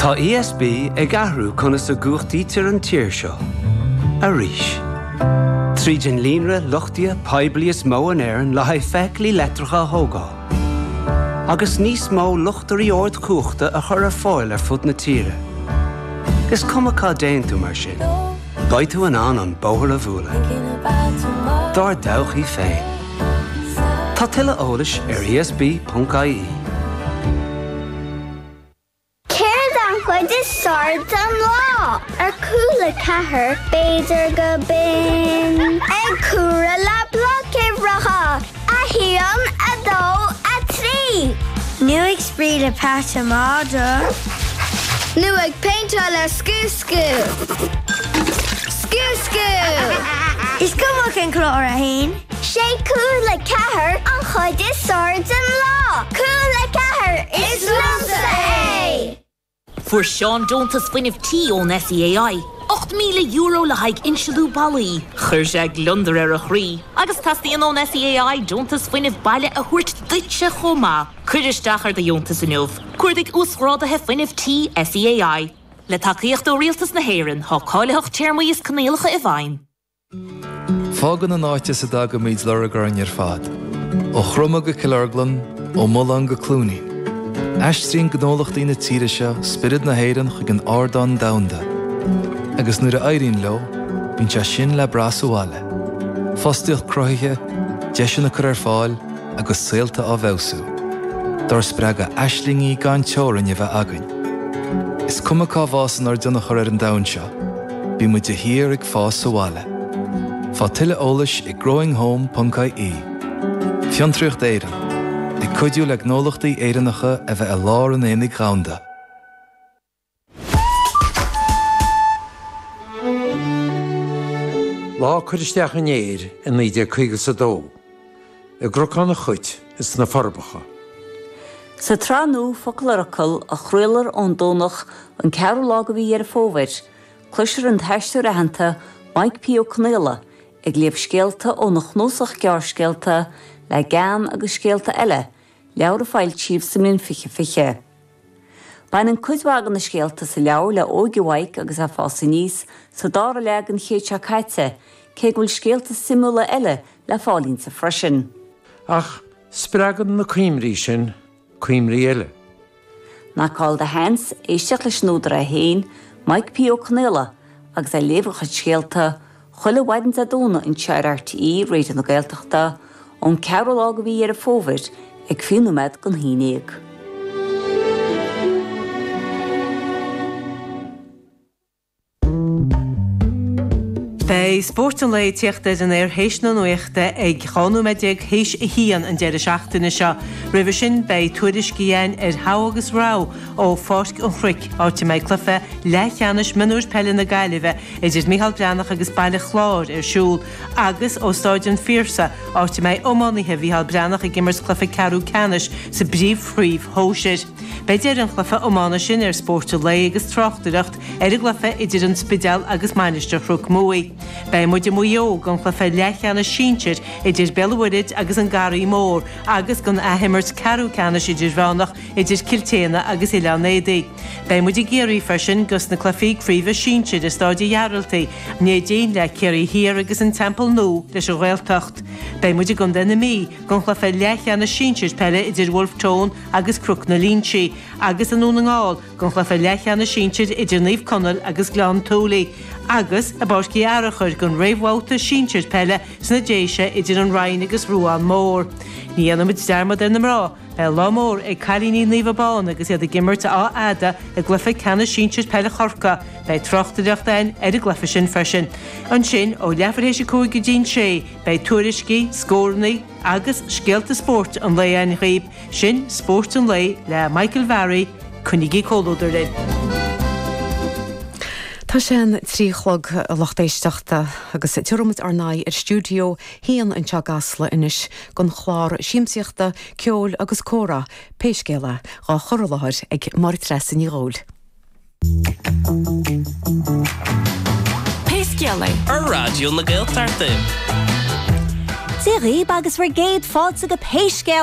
Tá ESB ag ahrú chuna sa gúchtaítear an tír seo. A rís. Trídin línre luchtia poiblias mó an éireann le haid feiclí letracha thógá. Agus níos mó luchtarí ord cúchta a chur ar fáil ar fud na tíre. Gus cumachá déan tú mar sin. Gaid tú an bóthar a bhúla. Dar dawch í féin. Tá tuile eolais ar esb.ie. Chuid is sard an lá ar cúla cethir béidir go bin ag cúra le blocibhreacha a híon a dó a trí. Nu ag spríd a páta máda. Nu ag peintá le scú-scú. Scú-scú. Is cumach an clór a hain? Sé cúla cethir an chuid is sard an lá. Cúla cethir is lumsa é. For Sean Dontas Finn of T on SEAI. €8,000 le haig insiadú ballaí. Chuirseag Londar ar a chrí. Agus tastíon on SEAI Dontas Finn of baile a chuirt duitse chomá. Cuidisteach ar de Dontas in Ilf. Cuirdig úsráda he Finn of T SEAI. Le takeíocht ó rialtas na héireann, há cáileach teirmaí is canéalacha I bhain. Fágan an áite sa dag a míid leragar an ar fad. Ó chroma go Killarglan, ó Mullan go Clúnaí. Aistrín gnólachtaí na tíre seo spirid na héireann chuig an ardán damhanda. Agus nuair a éiríonn leo, bíonn sé sin le brasúáile. Fostaíocht cruthaithe, deise na chur ar fáil agus saolta á bhebhsú. Dar spreaga aislingaí gan teorann a bheith againn. Is cumachá bhásan ar duna chur ar an damhan seo, bí muid a hír ag fásáile. Fá tuile eolais I growinghome.ie. Fiontraíocht éireann. I cuidiú le gnólachtaí éireannacha a bheith a lár an éananig ghaunda. Lá chuiristeach an éir in 1952. I grocán na chuid is na forbacha. Sa tránú focalarachal a chruilar ón dónach an cearú lága bhí ar a fóhair, cluisir an theistú rahananta Mike P. O'Connella ag léamh scéalta ó na chnósach gearscéalta le gan agus scéalta eile, leabhar a fáil tíobh sa mlíon fiche. Bain an cuidhhagan na scéalta sa leabhar le ógihhaig agus a fása níos sa dára legan chéite caite, cé bhfuil scéalta simúla eile le fálín sa freisin. Ach, spreagan na cuimrí sin, cuimrí eile. Na cáil de Hans éisteach le snúdar a hain Mike P. O'Connella agus a léomhcha scéalta chuile bhaidint a dóna in tear RTE réidir na Gaeltachta ón cearú lága bhí ar a fómhair ag fiúnaid gon hínéag. Bei sport an lei tíochta an héis na nuachta ag chaúmeideag héis hían an deire seachtainna seo. Ribh sin bei tuairis cían ar hágus rá ó fásc an chric áte méid clufa le cheannis minúir pelle na gaiileh idir Michael Breanach agus baile chláir ar siúl agus ó stáidin fírsa áte méid ómánithe Michael Breanach a gimmers clufa carú canis sa bríomh phríomh hóisiir. Bei déir an clufa ómána sin ar sport an lei agus trochtaireacht ar a glufa idir an spidal agus mainiste chrúg móí. Bei muide muo gan chlufa lechanna síntir idir Bellwood agus an garí mór agus gan ahimmert carú canis idir bhánach idir Kilténa agus Ileanédaí. Bei muide géirí freisin gus na clufií phríomh síntir is stáidí jaraltaí, nédéon le ceirí hir agus an temple nó leis a Ghaeltacht. Bei muide gan denna mí gan chlufa lechanna síntir pelle idir Wolf Tone agus Crúg na Línsi agus an úna ngáil gan chlufa lechanna síntir idir Naomh Conaill agus Glan Tólaí. Agus a báiscí arachar gon réimhháta síntir pelle sna déise idir an Rhain agus Rúán mór. Ní anamid dermad in rá, be lámór ag cailíní níomhbáin agus iad a gimmarta á ada a glufa canna síntir pelle chorca bei trochtaireachtain ar a glufa sin freisin. An sin ó lefarhééis a cúig go dín sé bei tuairiscí, scórnaí agus scéalta sport an lei an réib sin sport an lei le Michael Varry chunigí cólóidir linn. Tá sin tríchlog a lochtéisteachta agus tuairmid ar naid ar stúdio híon an te gasla inis gon chláir síimsíochta, ceol agus córa péiscéile á chorlathir ag Máirtreas in Ghóil. Péiscéile ar rádió na Gaeltachta. Tírí agus bhar géad fáilte go péiscéil